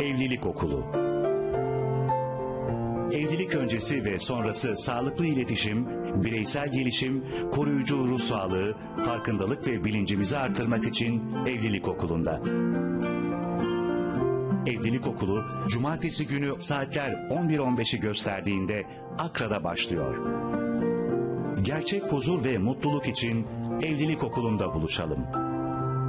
Evlilik Okulu. Evlilik öncesi ve sonrası sağlıklı iletişim, bireysel gelişim, koruyucu ruh sağlığı, farkındalık ve bilincimizi artırmak için Evlilik Okulu'nda. Evlilik Okulu, cumartesi günü saatler 11.15'i gösterdiğinde Akra'da başlıyor. Gerçek huzur ve mutluluk için Evlilik Okulu'nda buluşalım.